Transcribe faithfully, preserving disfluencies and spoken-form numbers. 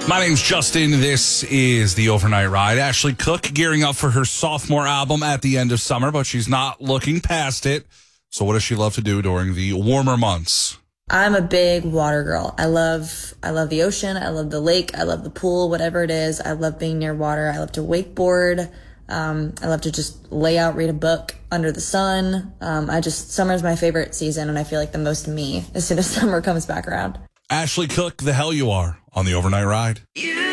My name's Justin. This is the Overnight Ride. Ashley Cook gearing up for her sophomore album at the end of summer, but she's not looking past it. So what does she love to do during the warmer months? I'm a big water girl. I love I love the ocean. I love the lake. I love the pool, whatever it is. I love being near water. I love to wakeboard. Um, I love to just lay out, read a book under the sun. Um, I just, summer's my favorite season, and I feel like the most me as soon as summer comes back around. Ashley Cook, the hell you are, on the Overnight Ride. You